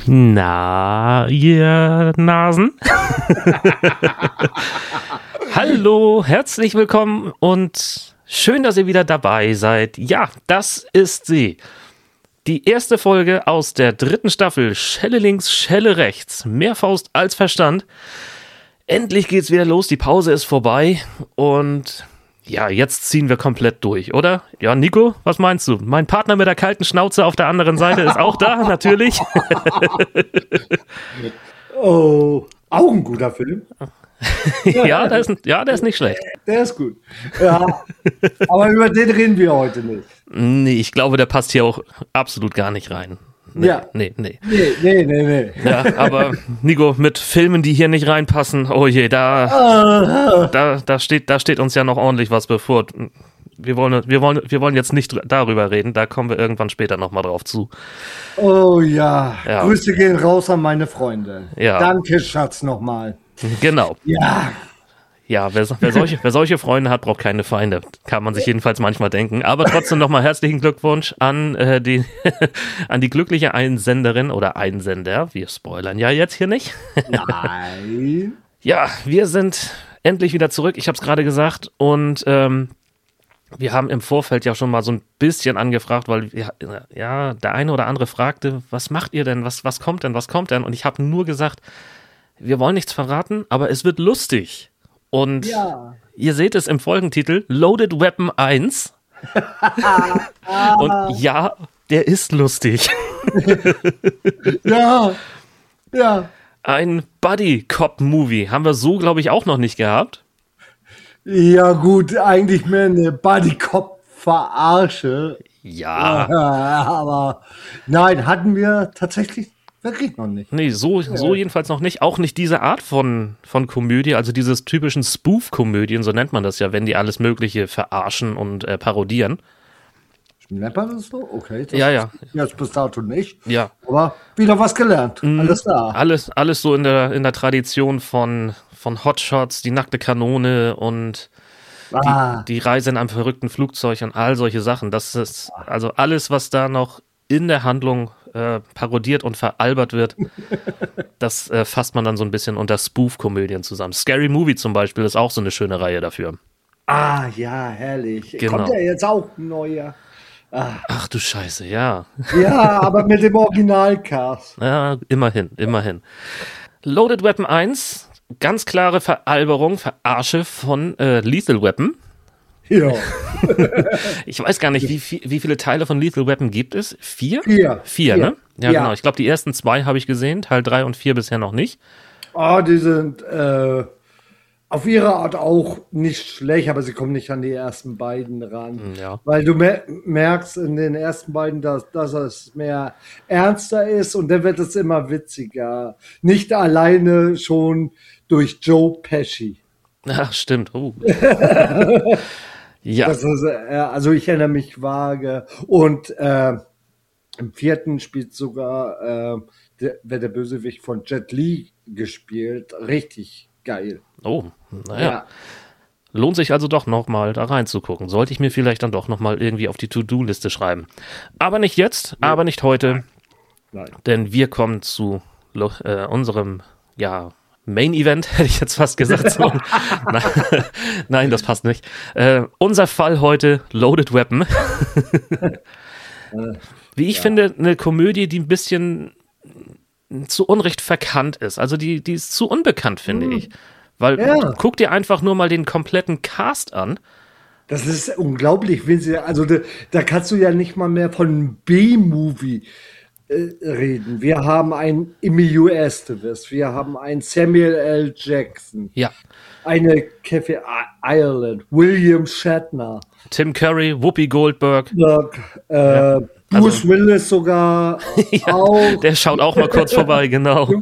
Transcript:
Na, ihr Nasen? Hallo, herzlich willkommen und schön, dass ihr wieder dabei seid. Ja, das ist sie. Die erste Folge aus der 3. Staffel Schelle links, Schelle rechts. Mehr Faust als Verstand. Endlich geht's wieder los, die Pause ist vorbei und ja, jetzt ziehen wir komplett durch, oder? Ja, Nico, was meinst du? Mein Partner mit der kalten Schnauze auf der anderen Seite ist auch da, natürlich. Oh, auch ein guter Film. Ja, der ist nicht schlecht. Der ist gut. Ja, aber über den reden wir heute nicht. Nee, ich glaube, der passt hier auch absolut gar nicht rein. Nee, Ja. Nee. Nee. Ja, aber Nico, mit Filmen, die hier nicht reinpassen, oh je, da steht uns ja noch ordentlich was bevor. Wir wollen jetzt nicht darüber reden, da kommen wir irgendwann später nochmal drauf zu. Oh ja. Ja. Grüße gehen raus an meine Freunde. Ja. Danke, Schatz, nochmal. Genau. Ja. Ja, wer solche Freunde hat, braucht keine Feinde. Kann man sich jedenfalls manchmal denken. Aber trotzdem nochmal herzlichen Glückwunsch an an die glückliche Einsenderin oder Einsender. Wir spoilern ja jetzt hier nicht. Nein. Ja, wir sind endlich wieder zurück. Ich habe es gerade gesagt. Und wir haben im Vorfeld ja schon mal so ein bisschen angefragt, weil ja, der eine oder andere fragte, was macht ihr denn? Was kommt denn? Und ich habe nur gesagt, wir wollen nichts verraten, aber es wird lustig. Und Ja. ihr seht es im Folgentitel, Loaded Weapon 1. Und ja, der ist lustig. Ja. Ein Buddy-Cop-Movie haben wir so, glaube ich, auch noch nicht gehabt. Ja, gut, eigentlich mehr eine Buddy-Cop-Verarsche. Ja, Aber nein, hatten wir tatsächlich wirklich noch nicht. nee, so jedenfalls noch nicht. Auch nicht diese Art von Komödie, also dieses typischen Spoof-Komödien, so nennt man das ja, wenn die alles Mögliche verarschen und parodieren. Nennt man das so? Okay. Das Ja. Jetzt bis dato nicht. Ja. Aber wieder was gelernt. Alles da. Alles so in der Tradition von Hotshots, die nackte Kanone und die Reise in einem verrückten Flugzeug und all solche Sachen. Das ist also alles, was da noch in der Handlung parodiert und veralbert wird, das fasst man dann so ein bisschen unter Spoof-Komödien zusammen. Scary Movie zum Beispiel ist auch so eine schöne Reihe dafür. Ah, ja, herrlich. Genau. Kommt ja jetzt auch ein neuer. Ach du Scheiße, ja. Ja, aber mit dem Originalcast. Ja, immerhin. Loaded Weapon 1, ganz klare Verarsche von Lethal Weapon. Ja. Ich weiß gar nicht, wie viele Teile von Lethal Weapon gibt es? 4? 4. 4, ne? Ja, Ja. genau. Ich glaube, die ersten 2 habe ich gesehen, Teil 3 und 4 bisher noch nicht. Oh, die sind auf ihre Art auch nicht schlecht, aber sie kommen nicht an die ersten beiden ran. Ja. Weil du merkst in den ersten beiden, dass es mehr ernster ist und dann wird es immer witziger. Nicht alleine schon durch Joe Pesci. Ach, stimmt. Ja. Das ist, also ich erinnere mich vage. Und im 4. spielt sogar wird der Bösewicht von Jet Li gespielt. Richtig geil. Oh, naja. Lohnt sich also doch nochmal da reinzugucken. Sollte ich mir vielleicht dann doch nochmal irgendwie auf die To-Do-Liste schreiben. Aber nicht jetzt, aber nicht heute. Nein. Denn wir kommen zu unserem, ja, Main-Event, hätte ich jetzt fast gesagt. So. Nein, das passt nicht. Unser Fall heute, Loaded Weapon. Wie ich finde, eine Komödie, die ein bisschen zu Unrecht verkannt ist. Also die ist zu unbekannt, finde ich. Weil guck dir einfach nur mal den kompletten Cast an. Das ist unglaublich, also da kannst du ja nicht mal mehr von B-Movie reden. Wir haben einen Emilio Estevez, wir haben einen Samuel L. Jackson, Ja. eine Kathy Ireland, William Shatner, Tim Curry, Whoopi Goldberg. Bruce Willis sogar auch. Der schaut auch mal kurz vorbei, genau.